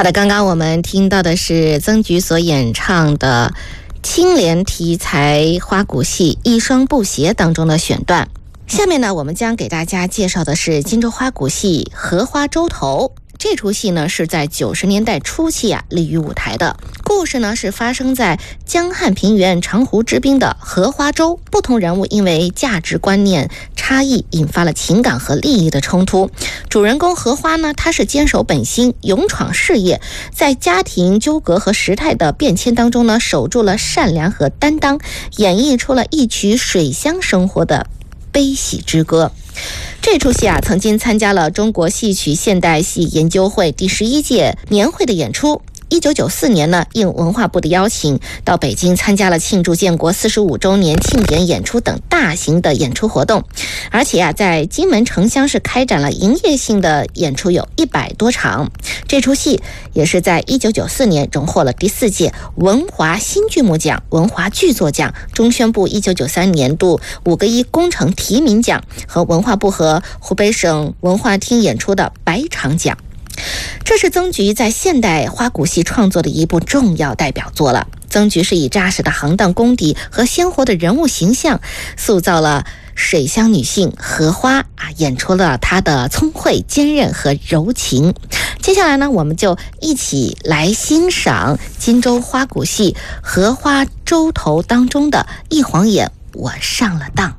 好的，刚刚我们听到的是曾菊所演唱的青莲题材花鼓戏《一双布鞋》当中的选段。下面呢，我们将给大家介绍的是荆州花鼓戏《荷花洲头》。这出戏呢是在90年代初期立于舞台的。故事呢是发生在江汉平原长湖之滨的荷花洲，不同人物因为价值观念差异引发了情感和利益的冲突。主人公荷花呢，她是坚守本心，勇闯事业，在家庭纠葛和时态的变迁当中呢，守住了善良和担当，演绎出了一曲水乡生活的悲喜之歌。这出戏曾经参加了中国戏曲现代戏研究会第11届年会的演出。1994年呢，应文化部的邀请，到北京参加了庆祝建国45周年庆典演出等大型的演出活动。而且在金门城乡是开展了营业性的演出有100多场。这出戏也是在1994年荣获了第4届文华新剧目奖、文华剧作奖、中宣部1993年度5个1工程提名奖和文化部和湖北省文化厅演出的百场奖。这是曾菊在现代花鼓戏创作的一部重要代表作了。曾菊是以扎实的行当功底和鲜活的人物形象，塑造了水乡女性荷花演出了她的聪慧、坚韧和柔情。接下来呢，我们就一起来欣赏荆州花鼓戏《荷花洲头》当中的一晃眼我上了当。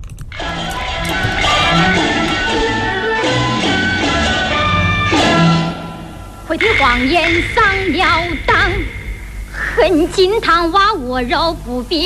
回头光眼上了当，恨金堂挖我肉不别